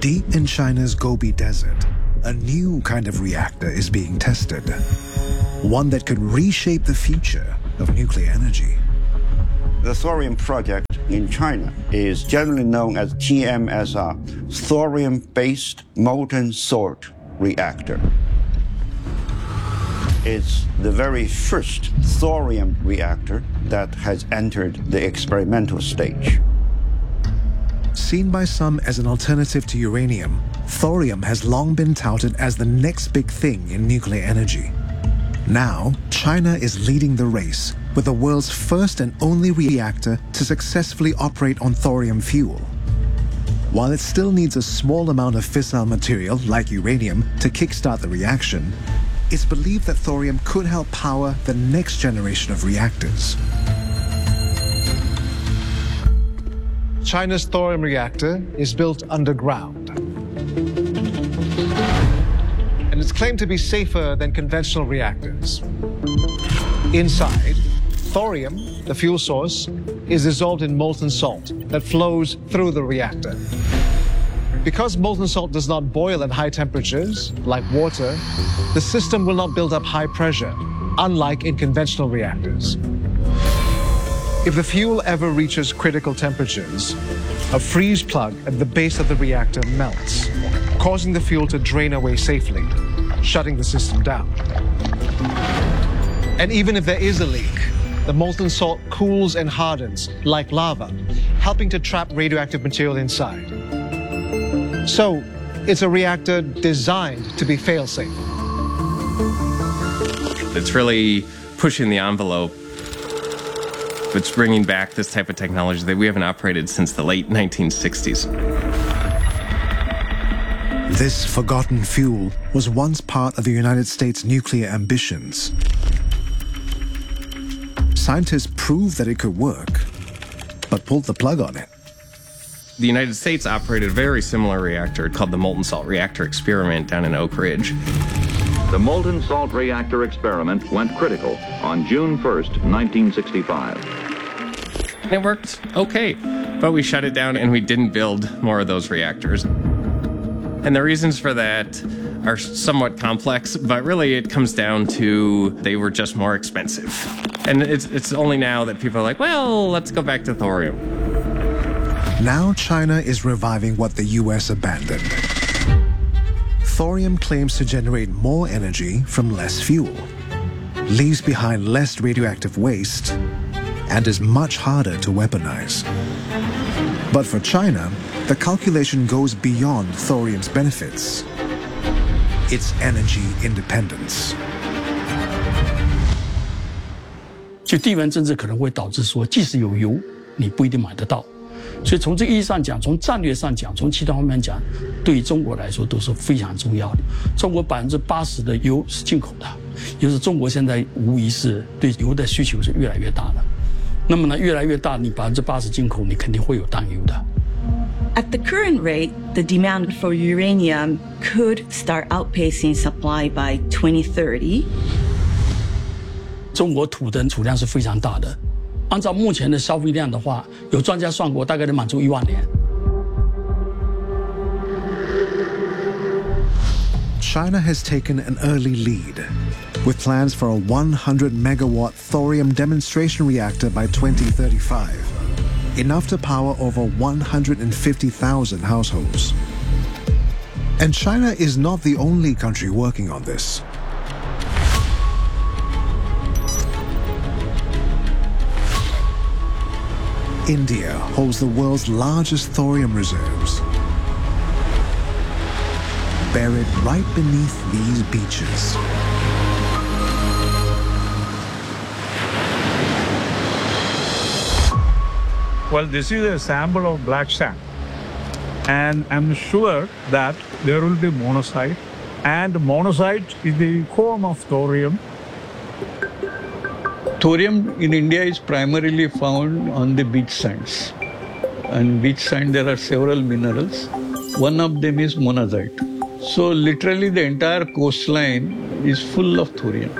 Deep in China's Gobi Desert, a new kind of reactor is being tested. One that could reshape the future of nuclear energy. The thorium project in China is generally known as TMSR, thorium-based molten salt reactor. It's the very first thorium reactor that has entered the experimental stage. Seen by some as an alternative to uranium, thorium has long been touted as the next big thing in nuclear energy. Now, China is leading the race with the world's first and only reactor to successfully operate on thorium fuel. While it still needs a small amount of fissile material, like uranium, to kickstart the reaction, it's believed that thorium could help power the next generation of reactors. China's thorium reactor is built underground. And it's claimed to be safer than conventional reactors. Inside, thorium, the fuel source, is dissolved in molten salt that flows through the reactor. Because molten salt does not boil at high temperatures, like water, the system will not build up high pressure, unlike in conventional reactors. If the fuel ever reaches critical temperatures, a freeze plug at the base of the reactor melts, causing the fuel to drain away safely, shutting the system down. And even if there is a leak, the molten salt cools and hardens like lava, helping to trap radioactive material inside. So, it's a reactor designed to be fail-safe. It's really pushing the envelope. It's bringing back this type of technology that we haven't operated since the late 1960s. This forgotten fuel was once part of the United States' nuclear ambitions. Scientists proved that it could work, but pulled the plug on it. The United States operated a very similar reactor called the Molten Salt Reactor Experiment down in Oak Ridge. The Molten Salt Reactor Experiment went critical on June 1st, 1965. And it worked okay, but we shut it down and we didn't build more of those reactors. And the reasons for that are somewhat complex, but really it comes down to they were just more expensive. And it's only now that people are like, well, let's go back to thorium. Now China is reviving what the US abandoned. Thorium claims to generate more energy from less fuel, leaves behind less radioactive waste, and is much harder to weaponize. But for China, the calculation goes beyond thorium's benefits. It's energy independence. 就地缘政治可能会导致说，即使有油，你不一定买得到。所以从这个意义上讲，从战略上讲，从其他方面讲，对于中国来说都是非常重要的。中国80%的油是进口的，也就是中国现在无疑是对油的需求是越来越大的。那么呢，越来越大，你80%进口，你肯定会有担忧的。 At the current rate, the demand for uranium could start outpacing supply by 2030. 中国土的储量是非常大的。按照目前的消费量的话，有专家算过，大概能满足1万年。 China has taken an early lead, with plans for a 100-megawatt thorium demonstration reactor by 2035, enough to power over 150,000 households. And China is not the only country working on this. India holds the world's largest thorium reserves, buried right beneath these beaches. Well, this is a sample of black sand, and I'm sure that there will be monazite, and monazite is the form of thorium. Thorium in India is primarily found on the beach sands. And beach sand there are several minerals. One of them is monazite. So literally the entire coastline is full of thorium.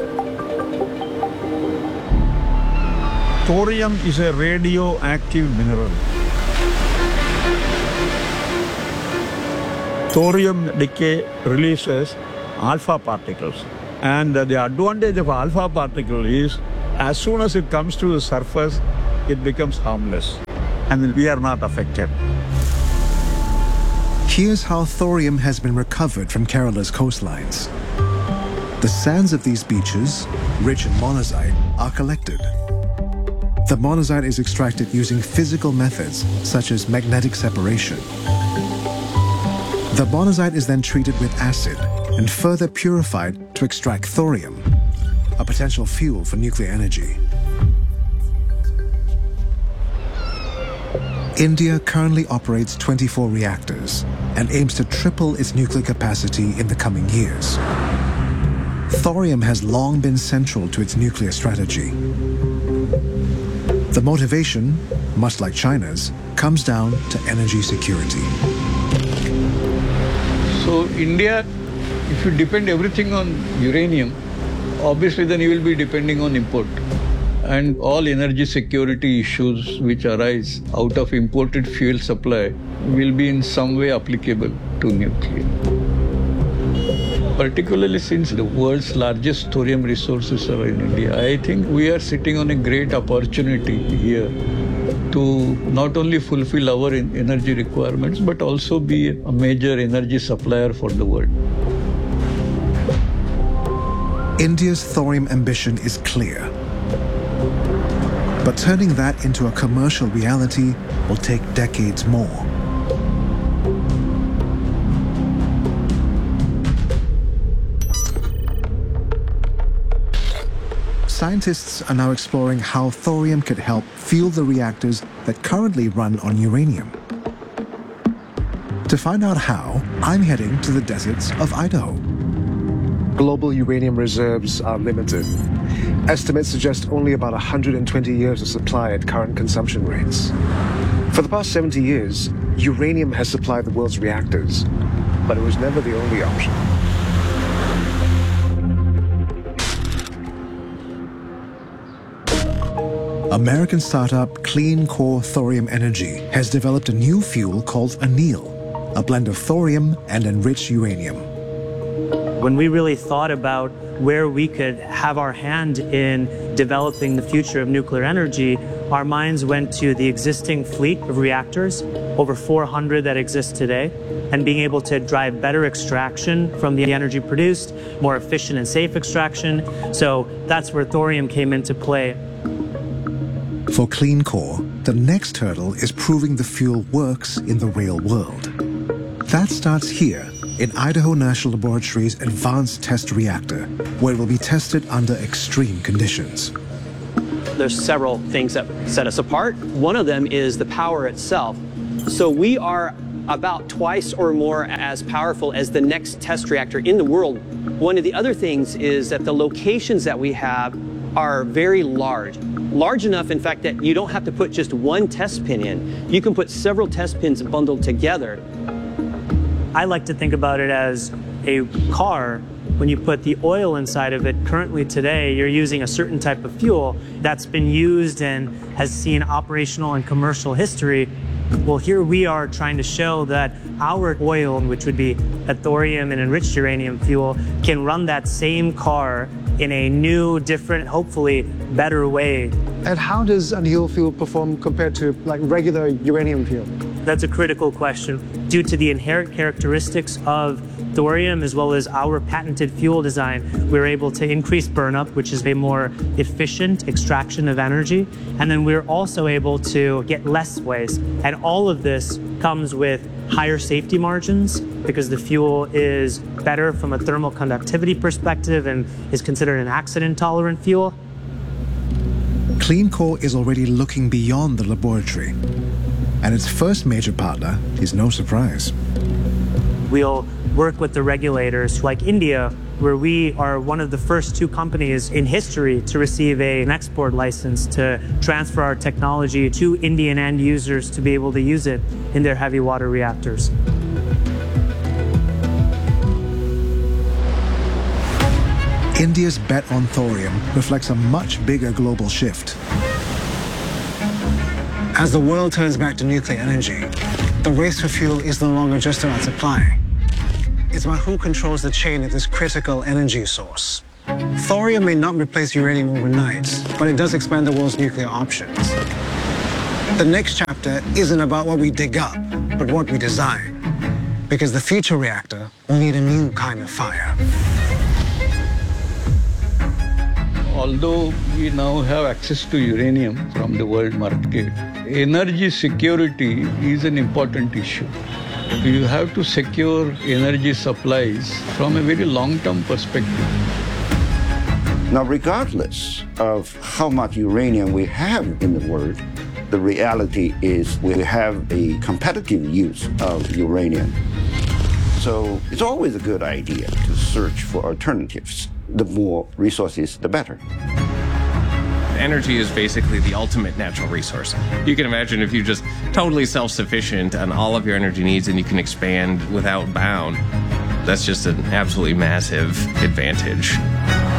Thorium is a radioactive mineral. thorium decay releases alpha particles. And the advantage of alpha particle is as soon as it comes to the surface, it becomes harmless. And we are not affected. Here's how thorium has been recovered from Kerala's coastlines. The sands of these beaches, rich in monazite, are collected. The monazite is extracted using physical methods such as magnetic separation. The monazite is then treated with acid and further purified to extract thorium, a potential fuel for nuclear energy. India currently operates 24 reactors and aims to triple its nuclear capacity in the coming years. Thorium has long been central to its nuclear strategy. The motivation, much like China's, comes down to energy security. So India, if you depend everything on uranium, obviously then you will be depending on import. And all energy security issues which arise out of imported fuel supply will be in some way applicable to nuclear. Particularly since the world's largest thorium resources are in India, I think we are sitting on a great opportunity here to not only fulfill our energy requirements, but also be a major energy supplier for the world. India's thorium ambition is clear. But turning that into a commercial reality will take decades more. Scientists are now exploring how thorium could help fuel the reactors that currently run on uranium. To find out how, I'm heading to the deserts of Idaho. Global uranium reserves are limited. Estimates suggest only about 120 years of supply at current consumption rates. For the past 70 years, uranium has supplied the world's reactors, but it was never the only option. American startup Clean Core Thorium Energy has developed a new fuel called anneal, a blend of thorium and enriched uranium. When we really thought about where we could have our hand in developing the future of nuclear energy, our minds went to the existing fleet of reactors, over 400 that exist today, and being able to drive better extraction from the energy produced, more efficient and safe extraction. So that's where thorium came into play. For Clean Core, the next hurdle is proving the fuel works in the real world. That starts here in Idaho National Laboratory's Advanced Test Reactor, where it will be tested under extreme conditions. There's several things that set us apart. One of them is the power itself. So we are about twice or more as powerful as the next test reactor in the world. One of the other things is that the locations that we have are very large. Large enough, in fact, that you don't have to put just one test pin in. You can put several test pins bundled together. I like to think about it as a car. When you put the oil inside of it, currently today, you're using a certain type of fuel that's been used and has seen operational and commercial history. Well, here we are trying to show that our oil, which would be a thorium and enriched uranium fuel, can run that same car in a new, different, hopefully better way. And how does anneal fuel perform compared to like regular uranium fuel? That's a critical question. Due to the inherent characteristics of thorium as well as our patented fuel design, we're able to increase burnup, which is a more efficient extraction of energy. And then we're also able to get less waste. And all of this comes with higher safety margins because the fuel is better from a thermal conductivity perspective and is considered an accident-tolerant fuel. Clean Core is already looking beyond the laboratory, and its first major partner is no surprise. We'll work with the regulators like India, where we are one of the first two companies in history to receive an export license to transfer our technology to Indian end users to be able to use it in their heavy water reactors. India's bet on thorium reflects a much bigger global shift. As the world turns back to nuclear energy, the race for fuel is no longer just about supply. it's about who controls the chain of this critical energy source. Thorium may not replace uranium overnight, but it does expand the world's nuclear options. The next chapter isn't about what we dig up, but what we design. Because the future reactor will need a new kind of fire. Although we now have access to uranium from the world market, energy security is an important issue. You have to secure energy supplies from a very long-term perspective. Now, regardless of how much uranium we have in the world, the reality is we have a competitive use of uranium. So it's always a good idea to search for alternatives. The more resources, the better. Energy is basically the ultimate natural resource. You can imagine if you're just totally self-sufficient on all of your energy needs and you can expand without bound, that's just an absolutely massive advantage.